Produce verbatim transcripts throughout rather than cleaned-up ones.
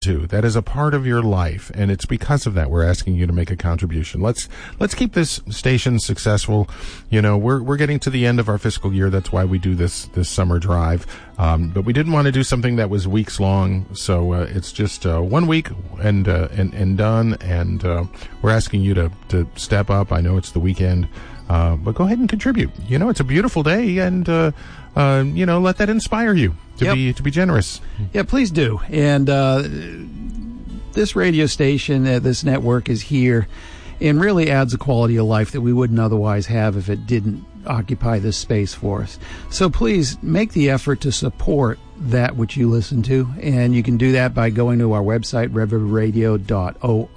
too. That is a part of your life, and it's because of that we're asking you to make a contribution. Let's let's keep this station successful. You know, we're we're getting to the end of our fiscal year. That's why we do this this summer drive. Um, but we didn't want to do something that was weeks long, so uh, it's just uh, one week and uh, and and done. And uh, we're asking you to to step up. I know it's the weekend, uh, but go ahead and contribute. You know, it's a beautiful day, and uh, uh, you know, let that inspire you to yep. be to be generous. Yeah, please do. And uh, this radio station, uh, this network is here, and really adds a quality of life that we wouldn't otherwise have if it didn't occupy this space for us. So please make the effort to support that which you listen to, and you can do that by going to our website, red river radio dot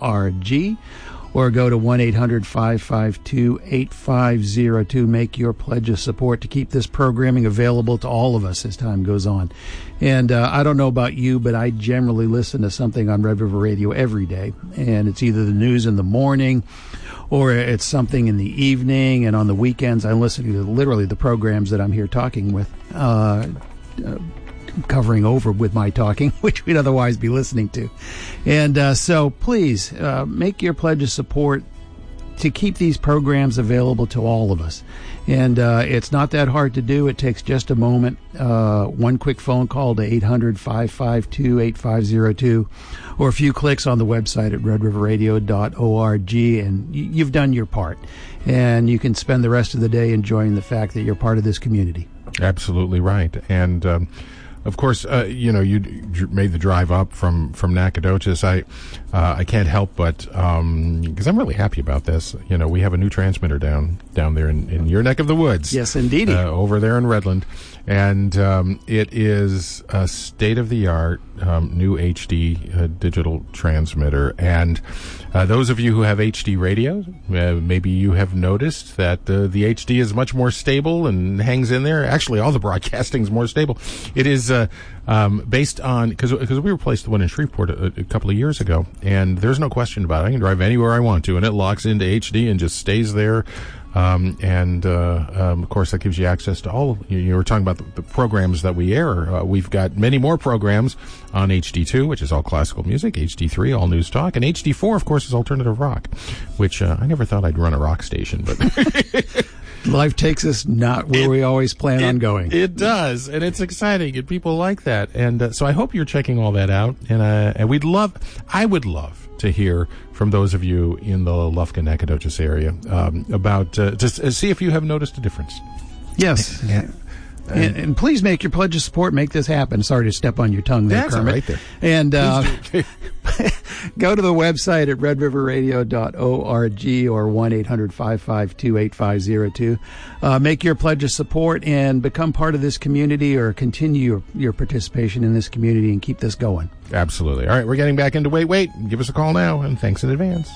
org, or go to one eight hundred five five two eight five zero two. Make your pledge of support to keep this programming available to all of us as time goes on. And uh, I don't know about you, but I generally listen to something on Red River Radio every day, and it's either the news in the morning or it's something in the evening, and on the weekends I'm listening to literally the programs that I'm here talking with, uh, uh covering over with my talking, which we'd otherwise be listening to. And uh, so please uh, make your pledge of support to keep these programs available to all of us. And uh, it's not that hard to do. It takes just a moment, uh, one quick phone call to eight hundred five five two eight five zero two, or a few clicks on the website at red river radio dot org, and y- you've done your part. And you can spend the rest of the day enjoying the fact that you're part of this community. Absolutely right. And um, of course, uh, you know, you d- made the drive up from, from Nacogdoches. I uh, I can't help but, um, because I'm really happy about this. You know, we have a new transmitter down down there in, in your neck of the woods. Yes, indeed. Uh, over there in Redland. And um, it is a state-of-the-art um, new H D uh, digital transmitter. And uh, those of you who have H D radios, uh, maybe you have noticed that uh, the H D is much more stable and hangs in there. Actually, all the broadcasting is more stable. It is uh, um, based on, because because we replaced the one in Shreveport a, a couple of years ago, and there's no question about it. I can drive anywhere I want to, and it locks into H D and just stays there. Um, and, uh, um, of course, that gives you access to all, you, you were talking about the, the programs that we air. Uh, we've got many more programs on H D two, which is all classical music, H D three, all news talk, and H D four, of course, is alternative rock, which, uh, I never thought I'd run a rock station, but. Life takes us not where it, we always plan it, on going. It does, and it's exciting, and people like that. And uh, so I hope you're checking all that out. And, uh, and we'd love, I would love to hear from those of you in the Lufkin, Nacogdoches area um, about, uh, just uh, see if you have noticed a difference. Yes. Yeah. And, and please make your pledge of support. Make this happen. Sorry to step on your tongue there, That's Kermit. Right there. And uh, go to the website at red river radio dot org or one eight hundred five five two eight five zero two. Uh, make your pledge of support and become part of this community, or continue your, your participation in this community and keep this going. Absolutely. All right, we're getting back into Wait, Wait. Give us a call now, and thanks in advance.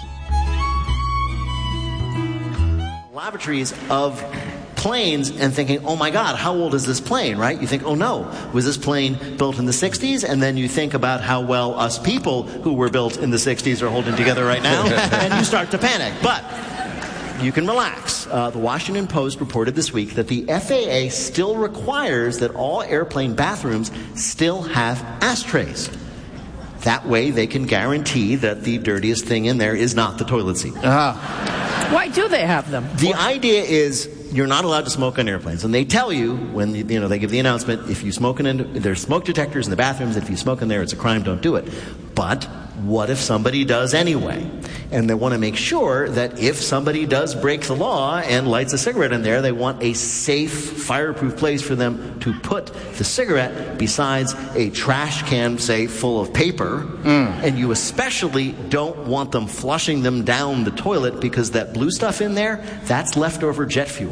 Lavatories of planes and thinking, oh my God, how old is this plane, right? You think, oh no, was this plane built in the sixties? And then you think about how well us people who were built in the sixties are holding together right now, and you start to panic. But you can relax. Uh, the Washington Post reported this week that the F A A still requires that all airplane bathrooms still have ashtrays. That way they can guarantee that the dirtiest thing in there is not the toilet seat. Uh, Why do they have them? The idea is you're not allowed to smoke on airplanes. And they tell you, when you know they give the announcement, if you smoke in, there's smoke detectors in the bathrooms, if you smoke in there, it's a crime, don't do it. But what if somebody does anyway? And they want to make sure that if somebody does break the law and lights a cigarette in there, they want a safe, fireproof place for them to put the cigarette besides a trash can, say, full of paper. Mm. And you especially don't want them flushing them down the toilet, because that blue stuff in there, that's leftover jet fuel.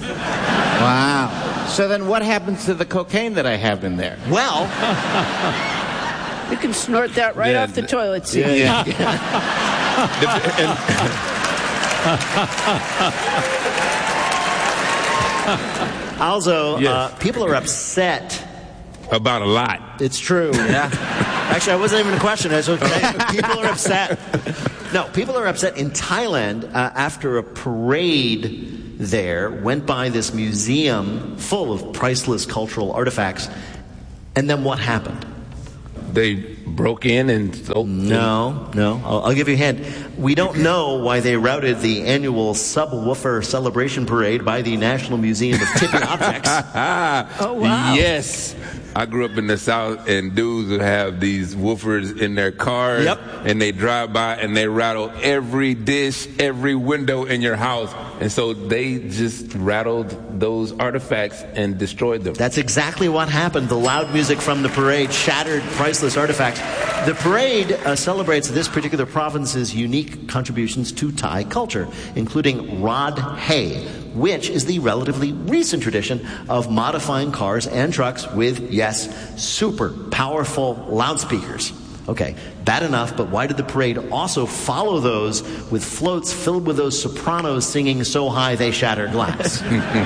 Wow. So then what happens to the cocaine that I have in there? Well... You can snort that right yeah, off the toilet seat. Yeah, yeah. Also, yes. uh, people are upset. About a lot. It's true. Yeah. Actually, I wasn't even a question. I was okay. People are upset. No, people are upset in Thailand uh, after a parade there went by this museum full of priceless cultural artifacts. And then what happened? They broke in and stole? No, no. I'll, I'll give you a hint. We don't know why they routed the annual subwoofer celebration parade by the National Museum of Tipping Objects. Oh, wow. Yes. I grew up in the South, and dudes would have these woofers in their cars, Yep. and they drive by and they rattle every dish, every window in your house, and so they just rattled those artifacts and destroyed them. That's exactly what happened. The loud music from the parade shattered priceless artifacts. The parade uh, celebrates this particular province's unique contributions to Thai culture, including Rod Hay, which is the relatively recent tradition of modifying cars and trucks with, yes, super powerful loudspeakers. Okay, bad enough, but why did the parade also follow those with floats filled with those sopranos singing so high they shattered glass?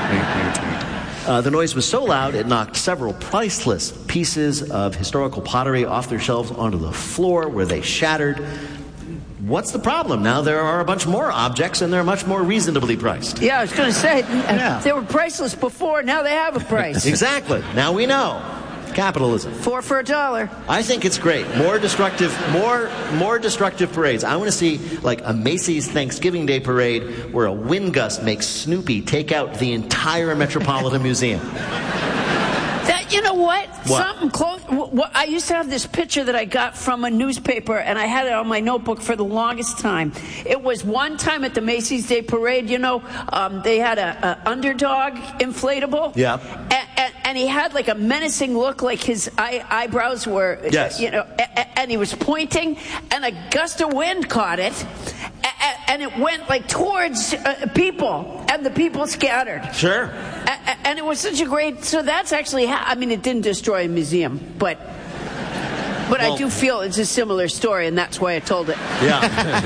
Uh, the noise was so loud it knocked several priceless pieces of historical pottery off their shelves onto the floor where they shattered. What's the problem? Now there are a bunch more objects and they're much more reasonably priced. Yeah, I was going to say, Yeah. they were priceless before, now they have a price. Exactly. Now we know. Capitalism. Four for a dollar. I think it's great. More destructive, more more destructive parades. I want to see like a Macy's Thanksgiving Day parade where a wind gust makes Snoopy take out the entire Metropolitan Museum. That, you know what? What? Something close. wh- wh- I used to have this picture that I got from a newspaper, and I had it on my notebook for the longest time. It was one time at the Macy's Day Parade. You know, um, they had a, a underdog inflatable. Yeah. And, and, and he had like a menacing look, like his eye, eyebrows were. Yes. You know, a, a, and he was pointing, and a gust of wind caught it, a, a, and it went like towards uh, people, and the people scattered. Sure. A- a- And it was such a great. So that's actually. Ha- I mean, it didn't destroy a museum, but but Well- I do feel it's a similar story, and that's why I told it. Yeah.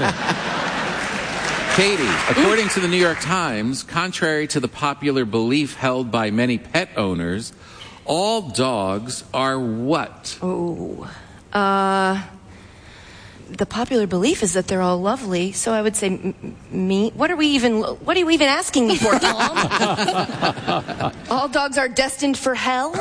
Katie, according to the New York Times, contrary to the popular belief held by many pet owners, all dogs are what? Oh, uh, the popular belief is that they're all lovely. So I would say m- m- me. What are we even? What are you even asking me for, Tom? All dogs are destined for hell.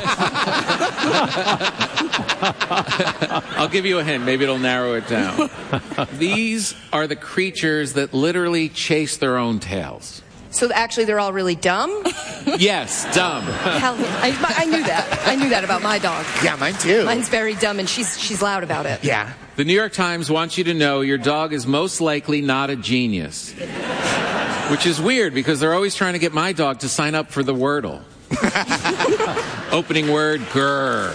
I'll give you a hint. Maybe it'll narrow it down. These are the creatures that literally chase their own tails. So actually, they're all really dumb. Yes, dumb. Hell, I, I knew that. I knew that about my dog. Yeah, mine too. Mine's very dumb, and she's she's loud about it. Yeah. The New York Times wants you to know your dog is most likely not a genius. Which is weird because they're always trying to get my dog to sign up for the Wordle. Opening word, grr.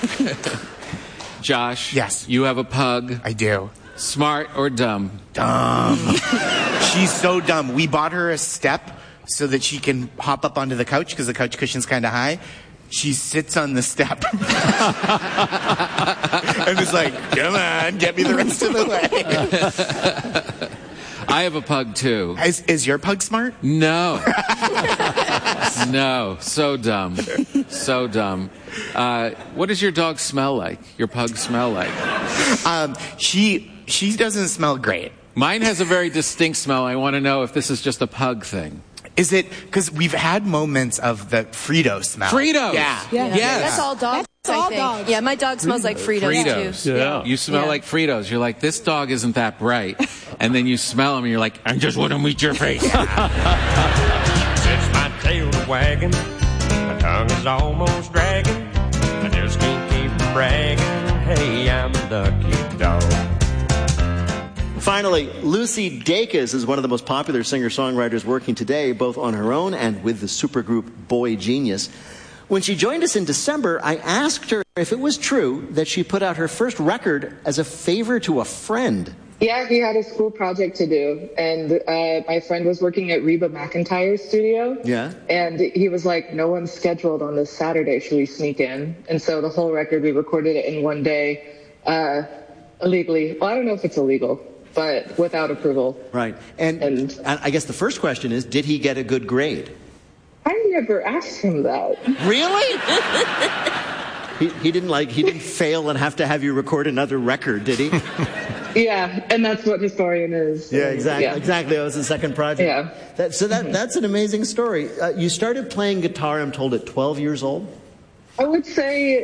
Josh. Yes. You have a pug. I do. Smart or dumb? Dumb. She's so dumb. We bought her a step so that she can hop up onto the couch because the couch cushion's kind of high. She sits on the step and is like, come on, get me the rest of the way. I have a pug too. Is, is your pug smart? No. No. So dumb. So dumb. Uh, what does your dog smell like? Your pug smell like? Um, she she doesn't smell great. Mine has a very distinct smell. I want to know if this is just a pug thing. Is it because we've had moments of the Frito smell? Fritos. Yeah. Yeah. Yes. That's all dogs. That's all I think. dogs. Yeah, my dog smells like Fritos, Fritos. too. Yeah. You smell Yeah. like Fritos. You're like, this dog isn't that bright. And then you smell them and you're like, I just want to meet your face. Sets my tail wagging, my tongue is almost dragging. I just can't keep from bragging. Hey, I'm a lucky dog. Finally, Lucy Dacus is one of the most popular singer-songwriters working today, both on her own and with the supergroup Boy Genius. When she joined us in December, I asked her if it was true that she put out her first record as a favor to a friend. Yeah, he had a school project to do, and uh, my friend was working at Reba McEntire's studio. Yeah. And he was like, no one's scheduled on this Saturday, should we sneak in? And so the whole record, we recorded it in one day, uh, illegally. Well, I don't know if it's illegal, but without approval. Right. And, And- and I guess the first question is, did he get a good grade? I never asked him that. Really? he, he didn't like, he didn't fail and have to have you record another record, did he? Yeah, and that's what Historian is. Yeah, exactly. Yeah. Exactly. That was the second project. Yeah. That, so that that's an amazing story. Uh, you started playing guitar, I'm told, at twelve years old? I would say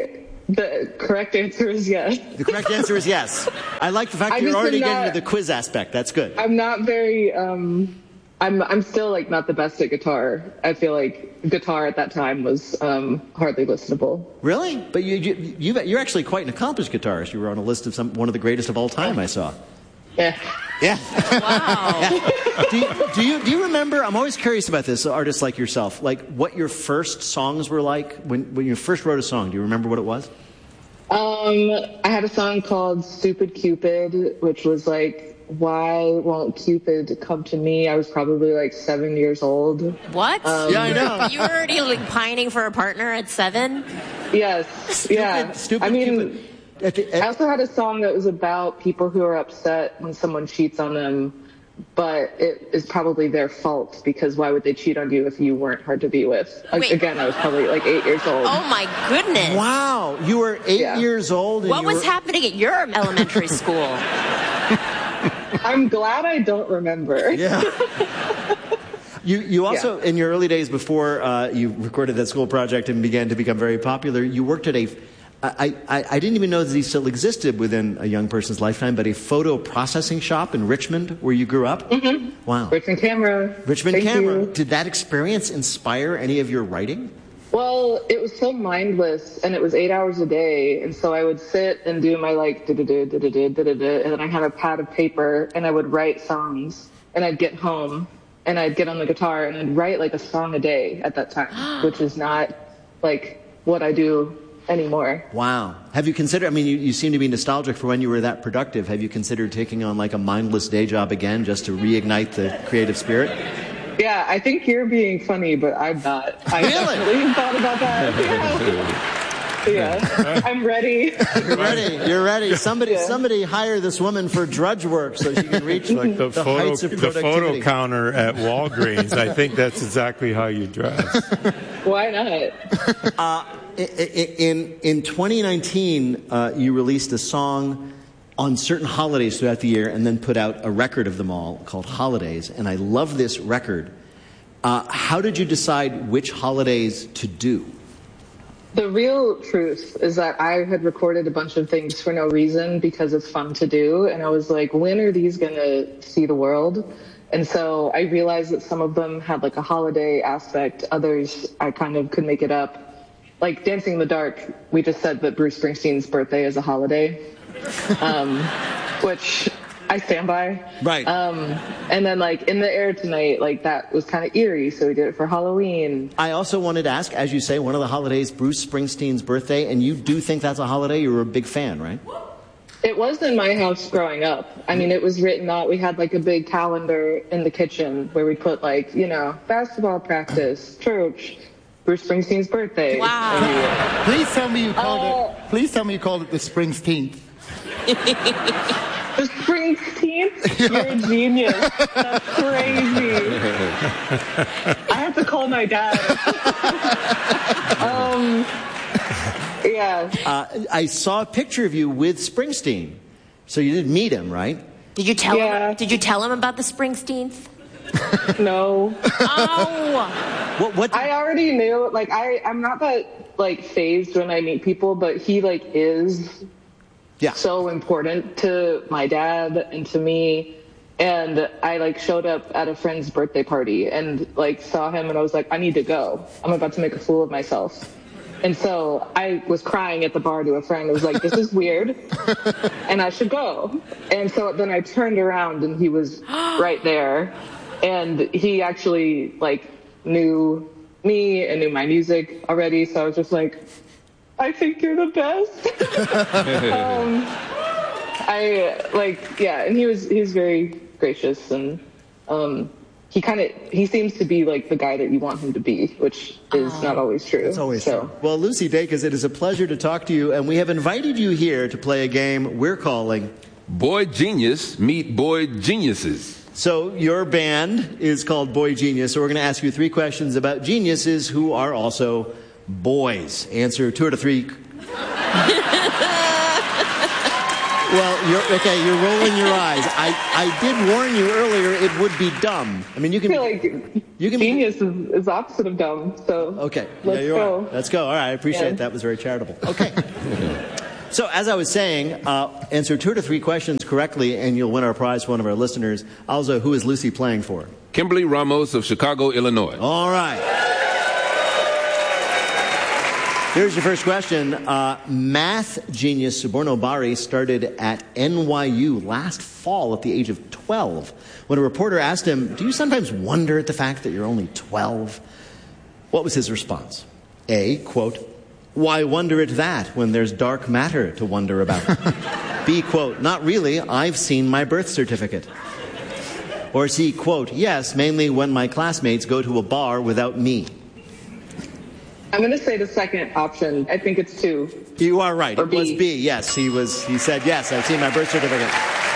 The correct answer is yes. The correct answer is yes. I like the fact I you're just am already not- getting to the quiz aspect. That's good. I'm not very. Um, I'm I'm still like not the best at guitar. I feel like guitar at that time was um, hardly listenable. Really? But you, you you've, you're actually quite an accomplished guitarist. You were on a list of some one of the greatest of all time. I saw. Yeah. Yeah. Wow. do, you, do you do you remember? I'm always curious about this. Artists like yourself, like what your first songs were like when when you first wrote a song. Do you remember what it was? Um, I had a song called "Stupid Cupid," which was like, "Why won't Cupid come to me?" I was probably like seven years old. What? Um, Yeah, I know. You were already like pining for a partner at seven? Yes. yeah. Stupid I mean, Cupid. At the- at- I also had a song that was about people who are upset when someone cheats on them, but it is probably their fault because why would they cheat on you if you weren't hard to be with? Like, Wait. again, I was probably like eight years old. Oh my goodness. Wow, you were eight Yeah. years old. And What you was were, happening at your elementary school? I'm glad I don't remember. Yeah. You you also, in your early days before uh, you recorded that school project and began to become very popular, you worked at a, I, I, I didn't even know that these still existed within a young person's lifetime, but a photo processing shop in Richmond where you grew up? Mm-hmm. Wow. Richmond Camera. Richmond Thank Camera. you. Did that experience inspire any of your writing? Well, it was so mindless, and it was eight hours a day, and so I would sit and do my like da-da-da, da-da-da, da-da-da, and then I had a pad of paper, and I would write songs, and I'd get home, and I'd get on the guitar, and I'd write like a song a day at that time, which is not like what I do anymore. Wow. Have you considered, I mean, you, you seem to be nostalgic for when you were that productive. Have you considered taking on like a mindless day job again just to reignite the creative spirit? Yeah, I think you're being funny, but I'm not. I Really? definitely thought about that. Yeah. yeah. I'm ready. You're ready. You're ready. Somebody, Yeah. somebody hire this woman for drudge work so she can reach Like the, the photo, heights of the photo productivity. counter at Walgreens. I think that's exactly how you dress. Why not? Uh, in in twenty nineteen, uh, you released a song on certain holidays throughout the year, and then put out a record of them all called Holidays. And I love this record. Uh, how did you decide which holidays to do? The real truth is that I had recorded a bunch of things for no reason because it's fun to do. And I was like, when are these going to see the world? And so I realized that some of them had like a holiday aspect. Others, I kind of could make it up. Like Dancing in the Dark, we just said that Bruce Springsteen's birthday is a holiday, um, which I stand by. Right. Um, and then like In the Air Tonight, like that was kind of eerie, so we did it for Halloween. I also wanted to ask, as you say, one of the holidays, Bruce Springsteen's birthday, and you do think that's a holiday? You were a big fan, right? It was in my house growing up. I mean, it was written out. We had like a big calendar in the kitchen where we put like, you know, basketball practice, church, Bruce Springsteen's birthday. Wow. Please tell me you called Oh. it. Please tell me you called it the Springsteenth. The Springsteenth? You're a genius. That's crazy. I have to call my dad. um, yeah. Uh, I saw a picture of you with Springsteen. So you did meet him, right? Did you tell Yeah. him? Did you tell him about the Springsteenth? No. Oh. What? What? I already knew. Like, I, I'm not that, like, phased when I meet people, but he, like, is Yeah. so important to my dad and to me. And I like showed up at a friend's birthday party and like saw him and I was like, I need to go. I'm about to make a fool of myself. And so I was crying at the bar to a friend. I was like, this is weird and I should go. And so then I turned around and he was right there. And he actually like knew me and knew my music already. So I was just like, I think you're the best. um, I like, yeah, and he was he was very gracious, and um, he kind of he seems to be like the guy that you want him to be, which is not always true. It's always so. true. Well, Lucy Dacus, it is a pleasure to talk to you, and we have invited you here to play a game we're calling Boy Genius Meet Boy Geniuses. So your band is called Boy Genius, so we're going to ask you three questions about geniuses who are also boys. Answer two out of three. Well, you're, okay, you're rolling your eyes. I, I did warn you earlier it would be dumb. I mean, you can... I feel like you can genius is, is opposite of dumb, so... Okay, let's yeah, you go. are. Let's go. All right, I appreciate Yeah. it. That was very charitable. Okay. So, as I was saying, uh, answer two to three questions correctly, and you'll win our prize for one of our listeners. Also, who is Lucy playing for? Kimberly Ramos of Chicago, Illinois. All right. Here's your first question. Uh, math genius Suborno Bari started at N Y U last fall at the age of twelve. When a reporter asked him, do you sometimes wonder at the fact that you're only twelve? What was his response? A, quote, why wonder at that when there's dark matter to wonder about? B, quote, not really, I've seen my birth certificate. Or C, quote, yes, mainly when my classmates go to a bar without me. I'm going to say the second option. I think it's two. You are right. Or it B. was B. Yes, he was. He said, yes, I've seen my birth certificate.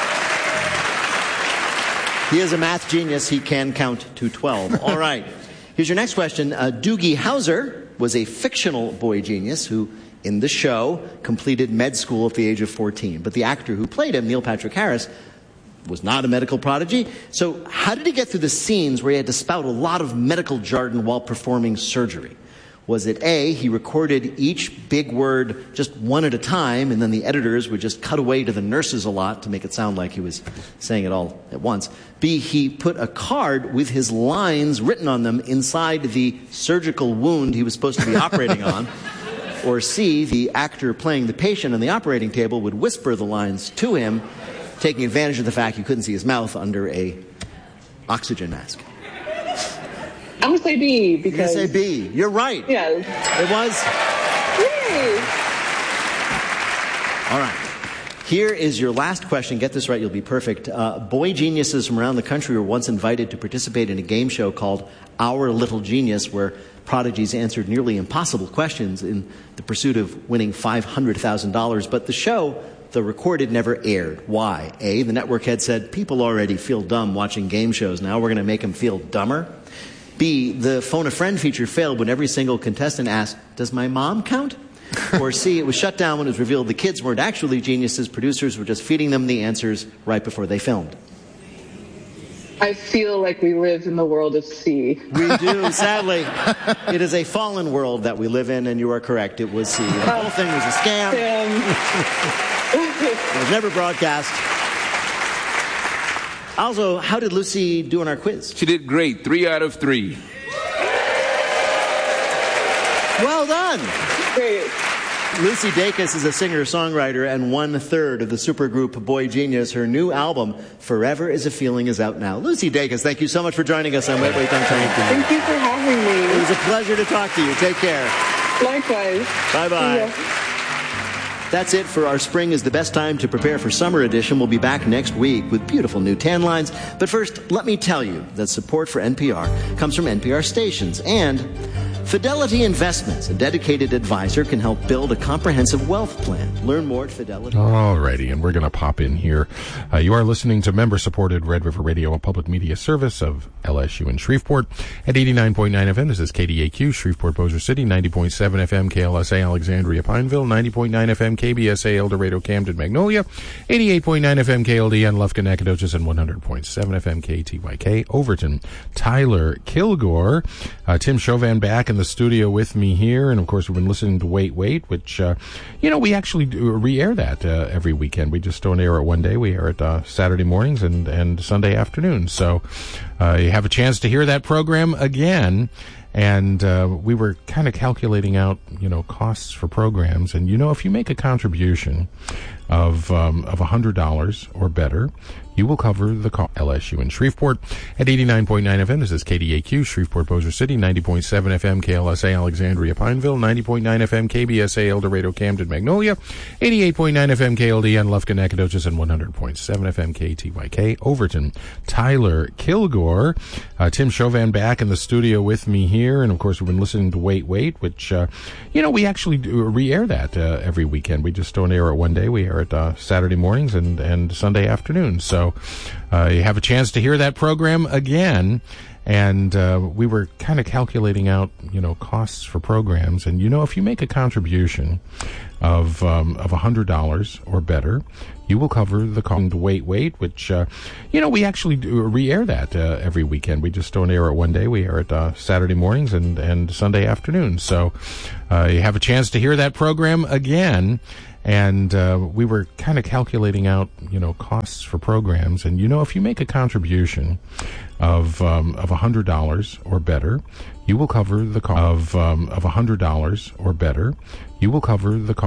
He is a math genius. He can count to twelve. All right. Here's your next question. Uh, Doogie Howser was a fictional boy genius who, in the show, completed med school at the age of fourteen. But the actor who played him, Neil Patrick Harris, was not a medical prodigy. So how did he get through the scenes where he had to spout a lot of medical jargon while performing surgery? Was it A, he recorded each big word just one at a time, and then the editors would just cut away to the nurses a lot to make it sound like he was saying it all at once? B, he put a card with his lines written on them inside the surgical wound he was supposed to be operating on? Or C, the actor playing the patient on the operating table would whisper the lines to him, taking advantage of the fact you couldn't see his mouth under a oxygen mask? I'm going to say B because... You're going to say B. You're right. Yes. It was... Yay! All right. Here is your last question. Get this right, you'll be perfect. Uh, boy geniuses from around the country were once invited to participate in a game show called Our Little Genius, where prodigies answered nearly impossible questions in the pursuit of winning five hundred thousand dollars. But the show, the recorded, never aired. Why? A, the network head said, people already feel dumb watching game shows. Now we're going to make them feel dumber. B, the phone a friend feature failed when every single contestant asked, does my mom count? Or C, it was shut down when it was revealed the kids weren't actually geniuses. Producers were just feeding them the answers right before they filmed. I feel like we live in the world of C. We do, sadly. It is a fallen world that we live in, and you are correct. It was C. The whole thing was a scam. It was never broadcast. Also, how did Lucy do on our quiz? She did great. Three out of three. Well done. Great. Lucy Dacus is a singer-songwriter and one-third of the supergroup Boy Genius. Her new album, Forever Is a Feeling, is out now. Lucy Dacus, thank you so much for joining us on Wait, Wait, Don't Tell Me. Thank you for having me. It was a pleasure to talk to you. Take care. Likewise. Bye-bye. That's it for our Spring is the Best Time to Prepare for Summer edition. We'll be back next week with beautiful new tan lines. But first, let me tell you that support for N P R comes from N P R stations and Fidelity Investments. A dedicated advisor can help build a comprehensive wealth plan. Learn more at Fidelity. All righty, and we're going to pop in here. Uh, you are listening to member-supported Red River Radio, a public media service of L S U in Shreveport at eighty-nine point nine F M. This is K D A Q, Shreveport, Bossier City, ninety point seven F M, K L S A, Alexandria, Pineville, ninety point nine F M, K B S A, El Dorado, Camden, Magnolia, eighty-eight point nine F M, K L D N, Lufkin, Nacogdoches, and one hundred point seven F M, K T Y K, Overton. Tyler Kilgore, uh, Tim Chauvin back in the studio with me here, and of course we've been listening to Wait Wait, which, uh, you know, we actually do re-air that uh, every weekend. We just don't air it one day. We air it uh, Saturday mornings and, and Sunday afternoons. So uh, you have a chance to hear that program again. And uh, we were kind of calculating out, you know, costs for programs. And, you know, if you make a contribution of um, of one hundred dollars or better, you will cover the cost. L S U in Shreveport at eighty-nine point nine F M. This is K D A Q, Shreveport, Bossier City, ninety point seven F M, K L S A, Alexandria, Pineville, ninety point nine F M, K B S A, El Dorado, Camden, Magnolia, eighty-eight point nine F M, K L D N, Lufkin, Nacogdoches, and one hundred point seven F M, K T Y K, Overton. Tyler Kilgore, uh, Tim Chauvin back in the studio with me here, and of course we've been listening to Wait Wait, which, uh, you know, we actually do re-air that uh, every weekend. We just don't air it one day. We air it uh, Saturday mornings and, and Sunday afternoons. So uh, you have a chance to hear that program again. and uh, we were kind of calculating out, you know, costs for programs. And you know, if you make a contribution of um, of a hundred dollars or better, you will cover the cost. Wait, wait, which uh, you know, we actually do re-air that uh, every weekend. We just don't air it one day. We air it uh, Saturday mornings and and Sunday afternoons. So uh, you have a chance to hear that program again. And uh, we were kind of calculating out, you know, costs for programs. And you know, if you make a contribution of um, of a hundred dollars or better, you will cover the cost of um, of a hundred dollars or better. You will cover the cost.